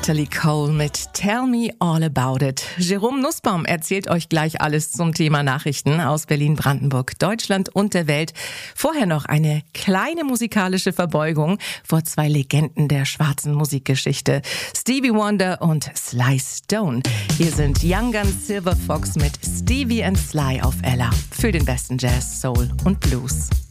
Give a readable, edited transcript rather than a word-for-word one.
Natalie Cole mit Tell Me All About It. Jerome Nussbaum erzählt euch gleich alles zum Thema Nachrichten aus Berlin, Brandenburg, Deutschland und der Welt. Vorher noch eine kleine musikalische Verbeugung vor zwei Legenden der schwarzen Musikgeschichte. Stevie Wonder und Sly Stone. Hier sind Young Guns Silver Fox mit Stevie and Sly auf Ella für den besten Jazz, Soul und Blues.